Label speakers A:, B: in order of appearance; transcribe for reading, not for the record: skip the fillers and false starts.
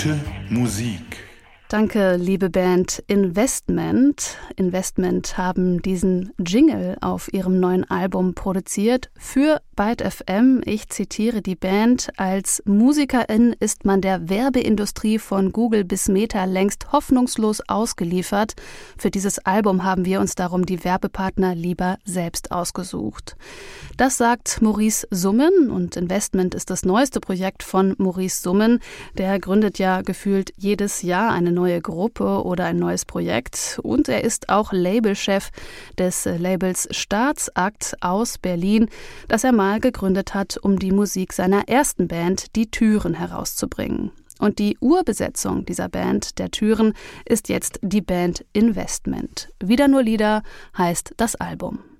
A: Gute Musik.
B: Danke, liebe Band Investment. Investment haben diesen Jingle auf ihrem neuen Album produziert für Byte FM. Ich zitiere die Band: Als Musikerin ist man der Werbeindustrie von Google bis Meta längst hoffnungslos ausgeliefert. Für dieses Album haben wir uns darum die Werbepartner lieber selbst ausgesucht. Das sagt Maurice Summen, und Investment ist das neueste Projekt von Maurice Summen. Der gründet ja gefühlt jedes Jahr eine neue Gruppe oder ein neues Projekt, und er ist auch Labelchef des Labels Staatsakt aus Berlin, das er mal gegründet hat, um die Musik seiner ersten Band Die Türen herauszubringen. Und die Urbesetzung dieser Band, der Türen, ist jetzt die Band Investment. Wieder nur Lieder heißt das Album.